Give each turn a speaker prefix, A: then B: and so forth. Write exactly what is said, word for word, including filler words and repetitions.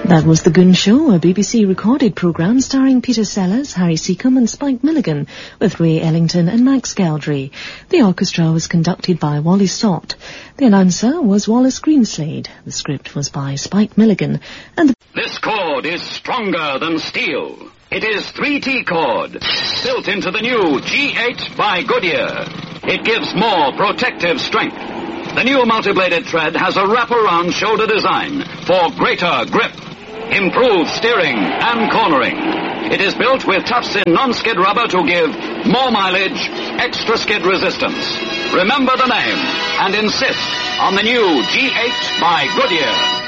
A: That was The Goon Show, a B B C recorded programme starring Peter Sellers, Harry Seacombe and Spike Milligan, with Ray Ellington and Max Geldry. The orchestra was conducted by Wally Stott. The announcer was Wallace Greenslade. The script was by Spike Milligan. And the
B: This cord is stronger than steel. It is three T cord, built into the new G eight by Goodyear. It gives more protective strength. The new multi-bladed thread has a wraparound shoulder design for greater grip, improved steering and cornering. It is built with tufts-in non-skid rubber to give more mileage, extra skid resistance. Remember the name and insist on the new G eight by Goodyear.